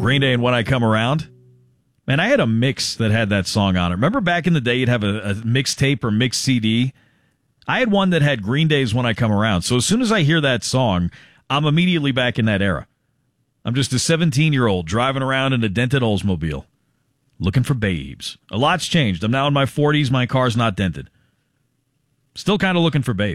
Green Day and When I Come Around. Man, I had a mix that had that song on it. Remember back in the day, you'd have a mixtape or mixed CD? I had one that had Green Day's When I Come Around. So as soon as I hear that song, I'm immediately back in that era. I'm just a 17-year-old driving around in a dented Oldsmobile, looking for babes. A lot's changed. I'm now in my 40s. My car's not dented. Still kind of looking for babes.